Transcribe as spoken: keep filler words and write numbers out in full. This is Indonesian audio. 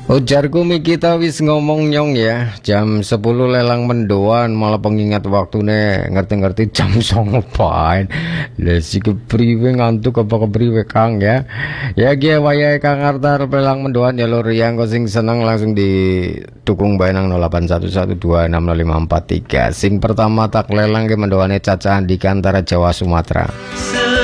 Ujarku mi kita wis ngomong nyong ya. Jam sepuluh lelang mendoan malah pengingat waktune ngerti-ngerti jam songo paen. Lah si kepriwe ngantuk apa kepriwe Kang ya. Ya gie wayahe Kang Artar lelang mendoan ya lur yang kok sing seneng langsung didukung bae nang nol delapan satu satu dua enam nol lima empat tiga. Sing pertama tak lelang ke mendoane Caca Andika antara Jawa Sumatera.